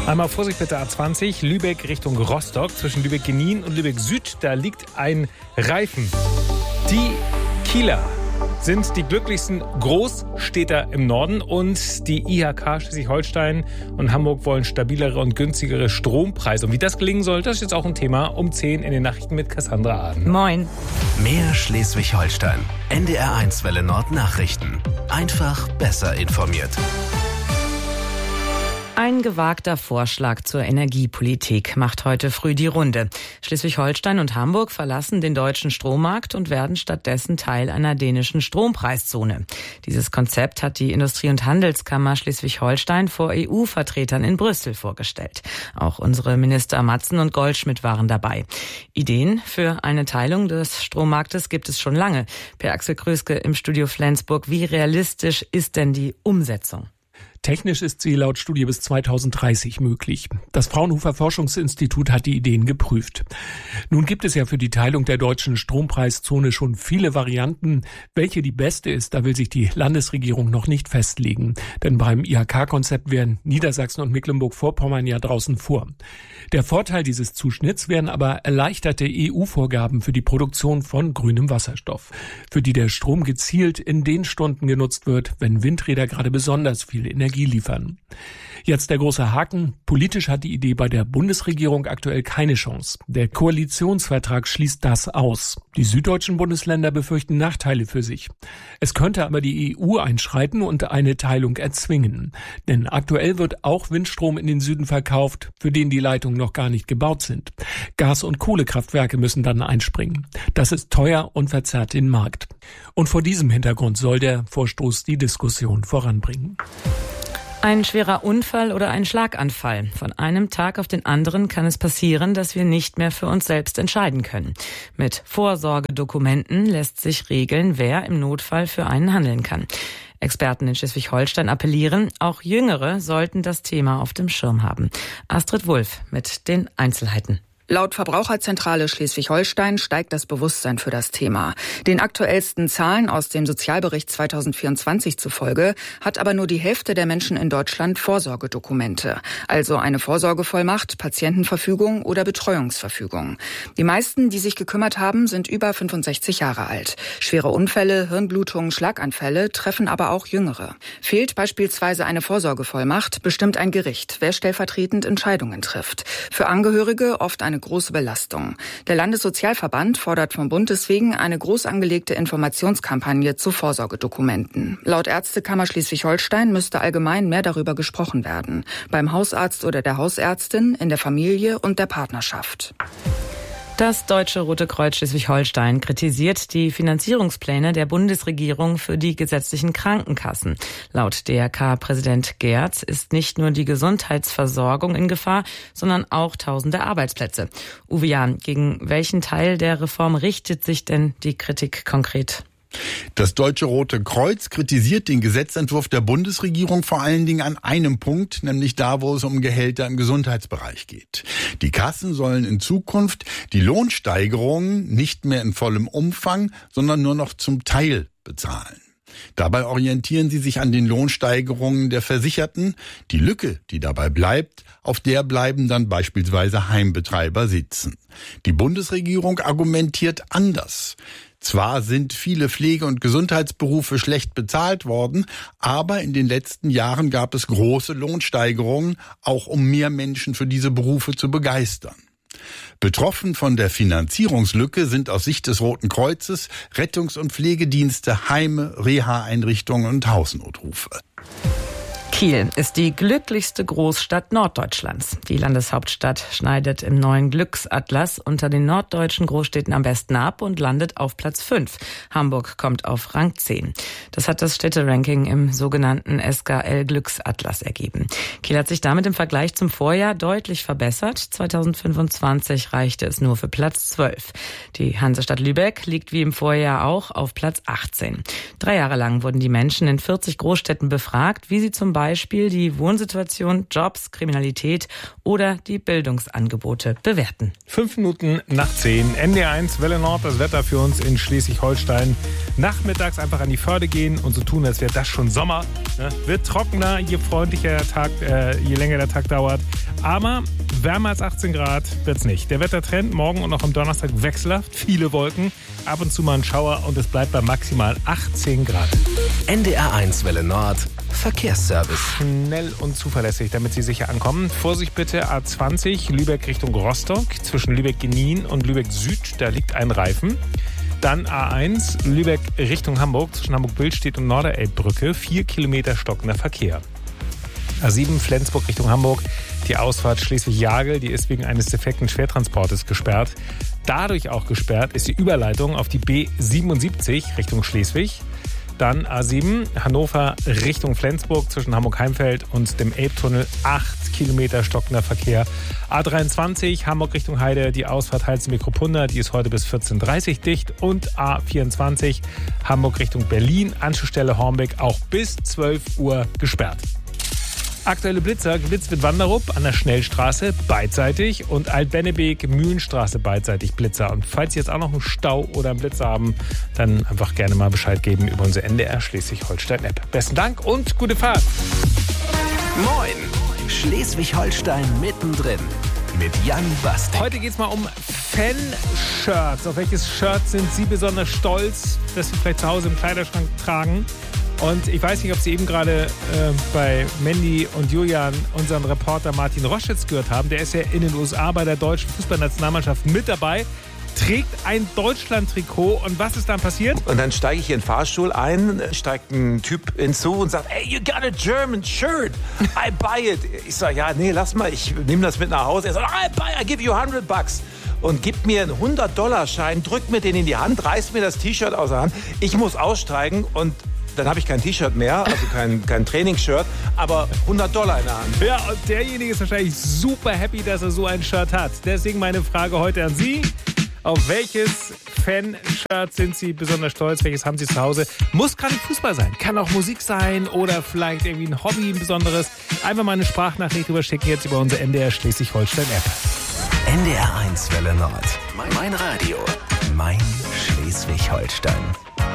Einmal Vorsicht bitte A20, Lübeck Richtung Rostock. Zwischen Lübeck-Genin und Lübeck Süd, da liegt ein Reifen. Die Kieler sind die glücklichsten Großstädter im Norden und die IHK Schleswig-Holstein und Hamburg wollen stabilere und günstigere Strompreise. Und wie das gelingen soll, das ist jetzt auch ein Thema um 10 in den Nachrichten mit Cassandra Aden. Moin. Mehr Schleswig-Holstein. NDR1 Welle Nord Nachrichten. Einfach besser informiert. Ein gewagter Vorschlag zur Energiepolitik macht heute früh die Runde. Schleswig-Holstein und Hamburg verlassen den deutschen Strommarkt und werden stattdessen Teil einer dänischen Strompreiszone. Dieses Konzept hat die Industrie- und Handelskammer Schleswig-Holstein vor EU-Vertretern in Brüssel vorgestellt. Auch unsere Minister Matzen und Goldschmidt waren dabei. Ideen für eine Teilung des Strommarktes gibt es schon lange. Per Axel Kröske im Studio Flensburg. Wie realistisch ist denn die Umsetzung? Technisch ist sie laut Studie bis 2030 möglich. Das Fraunhofer Forschungsinstitut hat die Ideen geprüft. Nun gibt es ja für die Teilung der deutschen Strompreiszone schon viele Varianten. Welche die beste ist, da will sich die Landesregierung noch nicht festlegen. Denn beim IHK-Konzept wären Niedersachsen und Mecklenburg-Vorpommern ja draußen vor. Der Vorteil dieses Zuschnitts wären aber erleichterte EU-Vorgaben für die Produktion von grünem Wasserstoff, für die der Strom gezielt in den Stunden genutzt wird, wenn Windräder gerade besonders viel Energie liefern. Jetzt der große Haken. Politisch hat die Idee bei der Bundesregierung aktuell keine Chance. Der Koalitionsvertrag schließt das aus. Die süddeutschen Bundesländer befürchten Nachteile für sich. Es könnte aber die EU einschreiten und eine Teilung erzwingen. Denn aktuell wird auch Windstrom in den Süden verkauft, für den die Leitungen noch gar nicht gebaut sind. Gas- und Kohlekraftwerke müssen dann einspringen. Das ist teuer und verzerrt den Markt. Und vor diesem Hintergrund soll der Vorstoß die Diskussion voranbringen. Ein schwerer Unfall oder ein Schlaganfall. Von einem Tag auf den anderen kann es passieren, dass wir nicht mehr für uns selbst entscheiden können. Mit Vorsorgedokumenten lässt sich regeln, wer im Notfall für einen handeln kann. Experten in Schleswig-Holstein appellieren, auch Jüngere sollten das Thema auf dem Schirm haben. Astrid Wulff mit den Einzelheiten. Laut Verbraucherzentrale Schleswig-Holstein steigt das Bewusstsein für das Thema. Den aktuellsten Zahlen aus dem Sozialbericht 2024 zufolge hat aber nur die Hälfte der Menschen in Deutschland Vorsorgedokumente, also eine Vorsorgevollmacht, Patientenverfügung oder Betreuungsverfügung. Die meisten, die sich gekümmert haben, sind über 65 Jahre alt. Schwere Unfälle, Hirnblutungen, Schlaganfälle treffen aber auch Jüngere. Fehlt beispielsweise eine Vorsorgevollmacht, bestimmt ein Gericht, wer stellvertretend Entscheidungen trifft. Für Angehörige oft eine große Belastung. Der Landessozialverband fordert vom Bund deswegen eine groß angelegte Informationskampagne zu Vorsorgedokumenten. Laut Ärztekammer Schleswig-Holstein müsste allgemein mehr darüber gesprochen werden. Beim Hausarzt oder der Hausärztin, in der Familie und der Partnerschaft. Das Deutsche Rote Kreuz Schleswig-Holstein kritisiert die Finanzierungspläne der Bundesregierung für die gesetzlichen Krankenkassen. Laut DRK-Präsident Gerz ist nicht nur die Gesundheitsversorgung in Gefahr, sondern auch tausende Arbeitsplätze. Uwe Jahn, gegen welchen Teil der Reform richtet sich denn die Kritik konkret? Das Deutsche Rote Kreuz kritisiert den Gesetzentwurf der Bundesregierung vor allen Dingen an einem Punkt, nämlich da, wo es um Gehälter im Gesundheitsbereich geht. Die Kassen sollen in Zukunft die Lohnsteigerungen nicht mehr in vollem Umfang, sondern nur noch zum Teil bezahlen. Dabei orientieren sie sich an den Lohnsteigerungen der Versicherten. Die Lücke, die dabei bleibt, auf der bleiben dann beispielsweise Heimbetreiber sitzen. Die Bundesregierung argumentiert anders. Zwar sind viele Pflege- und Gesundheitsberufe schlecht bezahlt worden, aber in den letzten Jahren gab es große Lohnsteigerungen, auch um mehr Menschen für diese Berufe zu begeistern. Betroffen von der Finanzierungslücke sind aus Sicht des Roten Kreuzes Rettungs- und Pflegedienste, Heime, Reha-Einrichtungen und Hausnotrufe. Kiel ist die glücklichste Großstadt Norddeutschlands. Die Landeshauptstadt schneidet im neuen Glücksatlas unter den norddeutschen Großstädten am besten ab und landet auf Platz 5. Hamburg kommt auf Rang 10. Das hat das Städteranking im sogenannten SKL Glücksatlas ergeben. Kiel hat sich damit im Vergleich zum Vorjahr deutlich verbessert. 2025 reichte es nur für Platz 12. Die Hansestadt Lübeck liegt wie im Vorjahr auch auf Platz 18. 3 Jahre lang wurden die Menschen in 40 Großstädten befragt, wie sie zum Beispiel Beispiel die Wohnsituation, Jobs, Kriminalität oder die Bildungsangebote bewerten. 9:05, NDR1 Welle Nord, das Wetter für uns in Schleswig-Holstein. Nachmittags einfach an die Förde gehen und so tun, als wäre das schon Sommer. Wird trockener, je freundlicher der Tag, je länger der Tag dauert. Aber wärmer als 18 Grad wird's nicht. Der Wettertrend morgen und auch am Donnerstag wechselhaft. Viele Wolken, ab und zu mal ein Schauer und es bleibt bei maximal 18 Grad. NDR1 Welle Nord, Verkehrsservice. Schnell und zuverlässig, damit Sie sicher ankommen. Vorsicht bitte, A20 Lübeck Richtung Rostock. Zwischen Lübeck-Genin und Lübeck Süd, da liegt ein Reifen. Dann A1 Lübeck Richtung Hamburg. Zwischen Hamburg-Billstedt und Norderelbbrücke. 4 Kilometer stockender Verkehr. A7 Flensburg Richtung Hamburg. Die Ausfahrt Schleswig-Jagel, die ist wegen eines defekten Schwertransportes gesperrt. Dadurch auch gesperrt ist die Überleitung auf die B77 Richtung Schleswig. Dann A7 Hannover Richtung Flensburg zwischen Hamburg-Heimfeld und dem Elbtunnel. 8 Kilometer stockender Verkehr. A23 Hamburg Richtung Heide, die Ausfahrt Heizen-Mikropunda, die ist heute bis 14:30 Uhr dicht. Und A24 Hamburg Richtung Berlin, Anschlussstelle Hornbeck, auch bis 12 Uhr gesperrt. Aktuelle Blitzer, geblitzt wird Wanderup an der Schnellstraße beidseitig und Alt-Bennebeek, Mühlenstraße beidseitig Blitzer. Und falls Sie jetzt auch noch einen Stau oder einen Blitzer haben, dann einfach gerne mal Bescheid geben über unsere NDR Schleswig-Holstein-App. Besten Dank und gute Fahrt. Moin, Schleswig-Holstein mittendrin mit Jan Bastek. Heute geht es mal um Fan-Shirts. Auf welches Shirt sind Sie besonders stolz, das Sie vielleicht zu Hause im Kleiderschrank tragen? Und ich weiß nicht, ob Sie eben gerade bei Mandy und Julian unseren Reporter Martin Roschitz gehört haben. Der ist ja in den USA bei der deutschen Fußballnationalmannschaft mit dabei, trägt ein Deutschland-Trikot. Und was ist dann passiert? Und dann steige ich in den Fahrstuhl ein, steigt ein Typ hinzu und sagt, hey, you got a German shirt, I buy it. Ich sage, ja, nee, lass mal, ich nehme das mit nach Hause. Er sagt, I give you $100. Und gibt mir einen $100-Schein, drückt mir den in die Hand, reißt mir das T-Shirt aus der Hand. Ich muss aussteigen und dann habe ich kein T-Shirt mehr, also kein Trainingsshirt, aber $100 in der Hand. Ja, und derjenige ist wahrscheinlich super happy, dass er so ein Shirt hat. Deswegen meine Frage heute an Sie. Auf welches Fan-Shirt sind Sie besonders stolz? Welches haben Sie zu Hause? Muss gar nicht Fußball sein. Kann auch Musik sein oder vielleicht irgendwie ein Hobby, ein besonderes. Einfach mal eine Sprachnachricht überschicken jetzt über unsere NDR Schleswig-Holstein-App. NDR1 Welle Nord. Mein Radio. Mein Schleswig-Holstein.